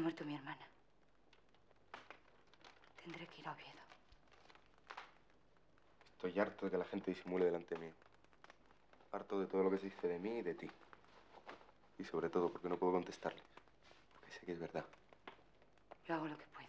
muerto mi hermana. Tendré que ir a Oviedo. Estoy harto de que la gente disimule delante mío. Harto de todo lo que se dice de mí y de ti. Y sobre todo porque no puedo contestarles. Porque sé que es verdad. Yo hago lo que puedo.